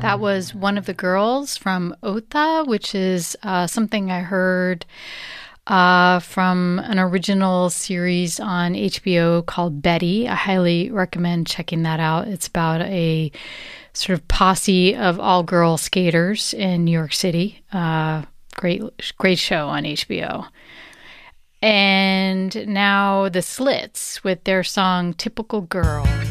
That was One of the Girls from Otha, which is something I heard from an original series on HBO called Betty. I highly recommend checking that out. It's about a sort of posse of all-girl skaters in New York City. Great show on HBO. And now the Slits with their song Typical Girl.